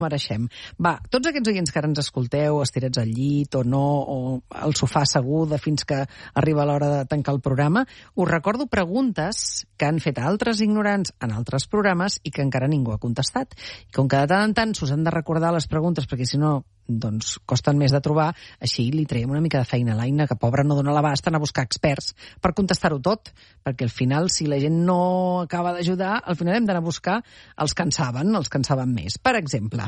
mereixem. Va, tots aquests oients que ara ens escolteu, estirats al llit o no, o al sofà asseguda fins que arriba l'hora de tancar el programa, us recordo preguntes que han fet altres ignorants en altres programes i que encara ningú ha contestat. I com que de tant en tant s'us han de recordar les preguntes, perquè si no doncs costen més de trobar, així li traiem una mica de feina a l'Aina, que pobra no dona l'abast, anar a buscar experts per contestar-ho tot, perquè al final, si la gent no acaba d'ajudar, al final hem d'anar a buscar els que en saben més. Per exemple,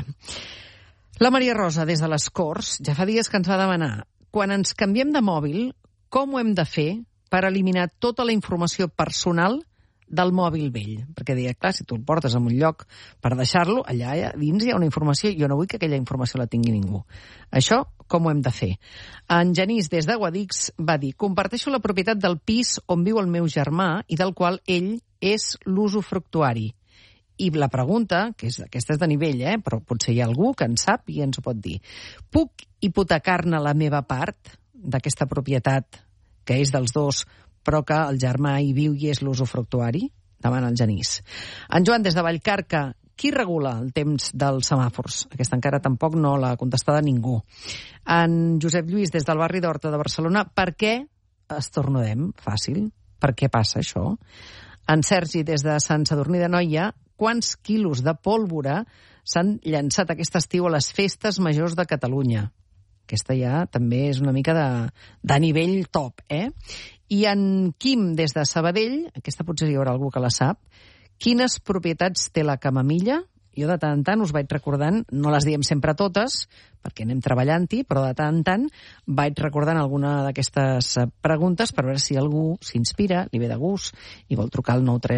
la Maria Rosa, des de les Corts, ja fa dies que ens va demanar, quan ens canviem de mòbil, com ho hem de fer per eliminar tota la informació personal del mòbil vell? Perquè deia, clar, si tu el portes en un lloc per deixar-lo, allà dins hi ha una informació i jo no vull que aquella informació la tingui ningú. Això, com ho hem de fer? En Genís, des de Guadix, va dir, comparteixo la propietat del pis on viu el meu germà i del qual ell és l'usufructuari. I la pregunta, aquesta és de nivell, però potser hi ha algú que en sap i ens ho pot dir. Puc hipotecar-ne la meva part d'aquesta propietat que és dels dos, però que el germà hi viu i és l'usufructuari? Demana el Genís. En Joan, des de Vallcarca, qui regula el temps dels semàfors? Aquesta encara tampoc no l'ha contestada ningú. En Josep Lluís, des del barri d'Horta de Barcelona, per què estornudem? Fàcil. Per què passa això? En Sergi, des de Sant Sadurní d'Anoia, quants quilos de pólvora s'han llançat aquest estiu a les festes majors de Catalunya? Aquesta ja també és una mica de nivell top, I en Quim, des de Sabadell, aquesta potser hi haurà algú que la sap, quines propietats té la camamilla? Jo de tant en tant us vaig recordant, no les diem sempre totes, perquè anem treballant-hi, però de tant en tant vaig recordant alguna d'aquestes preguntes per veure si algú s'inspira, li ve de gust, i vol trucar al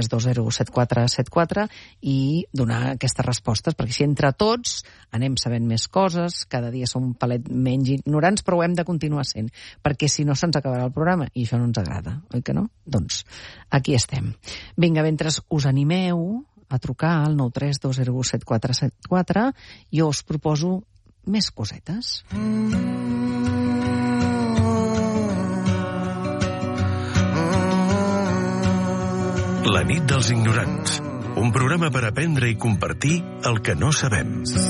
932017474 i donar aquestes respostes, perquè si entre tots anem sabent més coses, cada dia som un palet menys ignorants, però ho hem de continuar sent, perquè si no se'ns acabarà el programa, i això no ens agrada, oi que no? Doncs aquí estem. Vinga, mentre us animeu a trucar al 932017474, jo us proposo més cosetes. La nit dels ignorants. Un programa per aprendre i compartir el que no sabem.